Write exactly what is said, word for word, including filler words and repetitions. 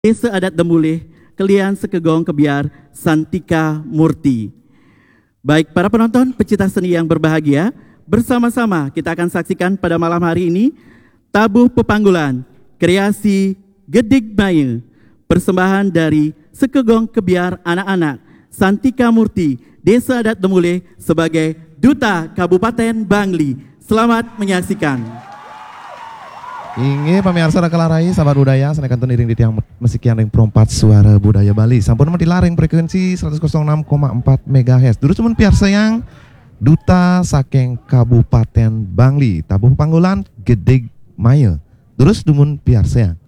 Desa Adat Demulih, Kelian Sekegong Kebiar, Santika Murti. Baik para penonton, pecinta seni yang berbahagia, bersama-sama kita akan saksikan pada malam hari ini Tabuh Pepanggulan, kreasi Gedik Maya, persembahan dari Sekegong Kebiar anak-anak, Santika Murti, Desa Adat Demulih sebagai Duta Kabupaten Bangli. Selamat menyaksikan. Inge pemirsa Rakalarai, sahabat budaya, senekan iring di tiang mesikian ring perempat suara budaya Bali. Sampun di laring frekuensi seratus enam koma empat megahertz. Dulu cuman piar sayang Duta saking Kabupaten Bangli, Tabuh Panggulan, Gedik Maya. Terus dumun piar sayang